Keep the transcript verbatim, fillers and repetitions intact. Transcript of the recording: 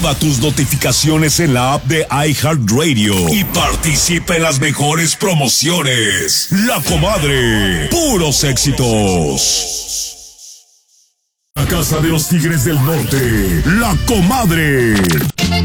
Activa tus notificaciones en la app de iHeartRadio y participa en las mejores promociones. La Comadre, puros éxitos. La Casa de los Tigres del Norte, La Comadre.